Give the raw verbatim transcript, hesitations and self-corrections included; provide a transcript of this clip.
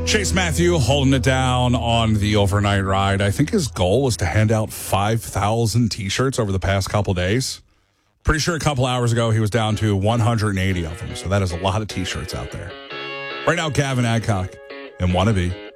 Chase Matthew holding it down on the overnight ride. I think his goal was to hand out five thousand T-shirts over the past couple days. Pretty sure a couple hours ago he was down to one hundred eighty of them. So that is a lot of T-shirts out there. Right now, Gavin Adcock and Wannabe.